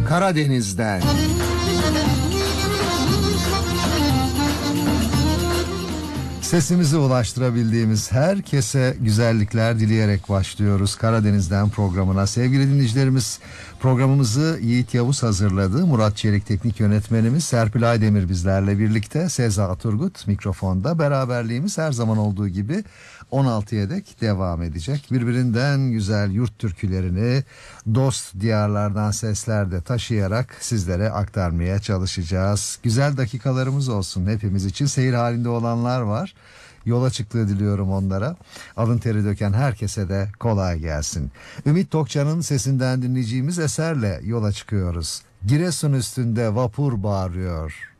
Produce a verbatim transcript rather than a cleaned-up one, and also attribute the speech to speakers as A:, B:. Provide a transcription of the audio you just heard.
A: Karadeniz'den. Sesimizi ulaştırabildiğimiz herkese güzellikler dileyerek başlıyoruz Karadeniz'den programına. Sevgili dinleyicilerimiz, programımızı Yiğit Yavuz hazırladı. Murat Çelik teknik yönetmenimiz, Serpil Aydemir bizlerle birlikte. Seza Turgut mikrofonda. Beraberliğimiz her zaman olduğu gibi on altıya dek devam edecek. Birbirinden güzel yurt türkülerini dost diyarlardan sesler de taşıyarak sizlere aktarmaya çalışacağız. Güzel dakikalarımız olsun hepimiz için. Seyir halinde olanlar var. Yola çıktığı diliyorum onlara. Alın teri döken herkese de kolay gelsin. Ümit Tokcan'ın sesinden dinleyeceğimiz eserle yola çıkıyoruz. Giresun üstünde vapur bağırıyor.